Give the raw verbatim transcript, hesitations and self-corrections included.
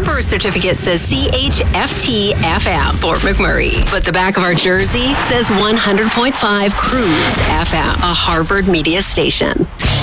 Our birth certificate says C H F T F M, Fort McMurray. But the back of our jersey says one hundred point five Cruise F M, a Harvard media station.